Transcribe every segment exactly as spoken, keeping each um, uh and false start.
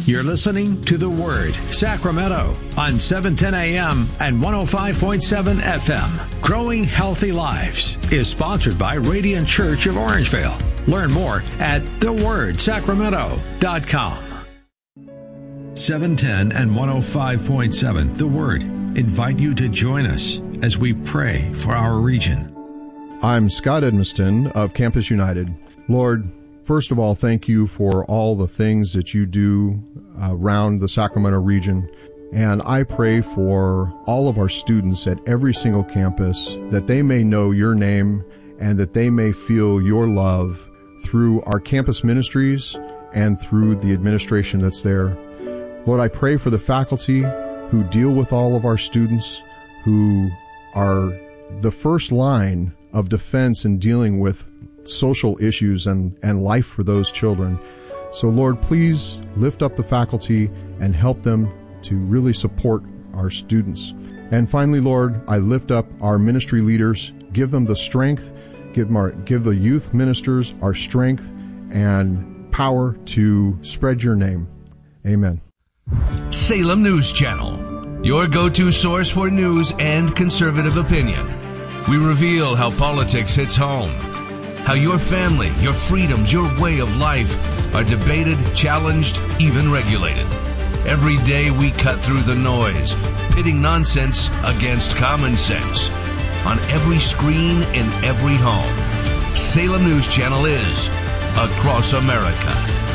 You're listening to The Word, Sacramento, on seven ten a.m. and one oh five point seven F M. Growing Healthy Lives is sponsored by Radiant Church of Orangevale. Learn more at the word sacramento dot com. seven ten and one oh five point seven, The Word, invite you to join us as we pray for our region. I'm Scott Edmiston of Campus United. Lord, first of all, thank you for all the things that you do around the Sacramento region. And I pray for all of our students at every single campus that they may know your name and that they may feel your love through our campus ministries and through the administration that's there. Lord, I pray for the faculty who deal with all of our students, who are the first line of defense in dealing with social issues and, and life for those children. So, Lord, please lift up the faculty and help them to really support our students. And finally, Lord, I lift up our ministry leaders. Give them the strength, give, them our, give the youth ministers our strength and power to spread your name. Amen. Salem News Channel, your go-to source for news and conservative opinion. We reveal how politics hits home, how your family, your freedoms, your way of life are debated, challenged, even regulated. Every day we cut through the noise, pitting nonsense against common sense. On every screen, in every home, Salem News Channel is across America.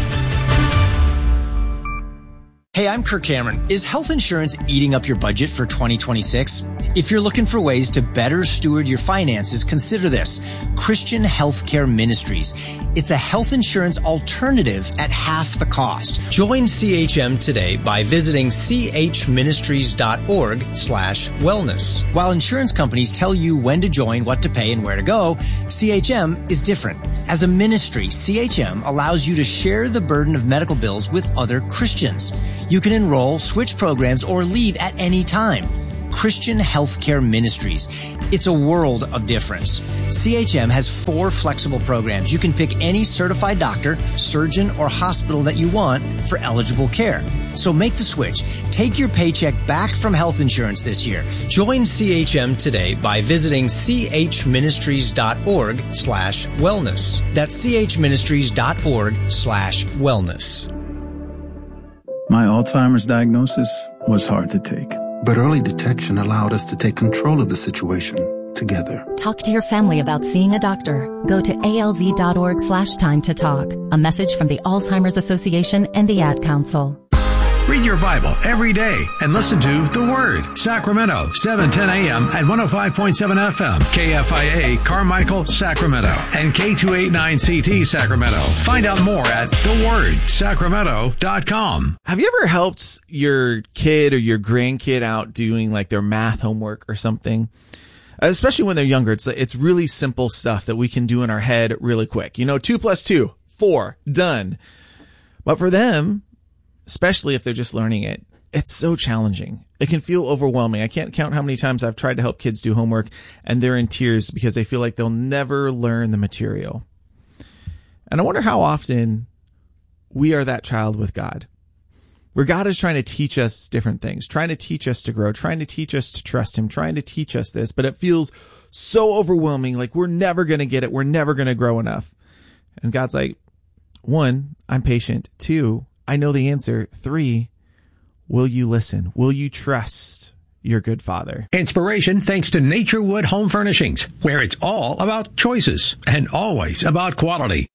Hey, I'm Kirk Cameron. Is health insurance eating up your budget for twenty twenty-six? If you're looking for ways to better steward your finances, consider this: Christian Healthcare Ministries. It's a health insurance alternative at half the cost. Join C H M today by visiting chministries.org slash wellness. While insurance companies tell you when to join, what to pay, and where to go, C H M is different. As a ministry, C H M allows you to share the burden of medical bills with other Christians. You can enroll, switch programs, or leave at any time. Christian Healthcare Ministries. It's a world of difference. C H M has four flexible programs. You can pick any certified doctor, surgeon, or hospital that you want for eligible care. So make the switch. Take your paycheck back from health insurance this year. Join C H M today by visiting chministries.org slash wellness. That's chministries.org slash wellness. My Alzheimer's diagnosis was hard to take. But early detection allowed us to take control of the situation together. Talk to your family about seeing a doctor. Go to alz.org slash time to talk. A message from the Alzheimer's Association and the Ad Council. Read your Bible every day and listen to The Word, Sacramento, seven ten a.m. and one oh five point seven F M, K F I A, Carmichael, Sacramento, and K two eighty-nine C T, Sacramento. Find out more at the word sacramento dot com. Have you ever helped your kid or your grandkid out doing like their math homework or something? Especially when they're younger, it's it's really simple stuff that we can do in our head really quick. You know, two plus two, four, done. But for them, especially if they're just learning it, it's so challenging. It can feel overwhelming. I can't count how many times I've tried to help kids do homework and they're in tears because they feel like they'll never learn the material. And I wonder how often we are that child with God, where God is trying to teach us different things, trying to teach us to grow, trying to teach us to trust him, trying to teach us this, but it feels so overwhelming, like we're never going to get it. We're never going to grow enough. And God's like, one, I'm patient. Two, I know the answer. Three, will you listen? Will you trust your good Father? Inspiration thanks to Naturewood Home Furnishings, where it's all about choices and always about quality.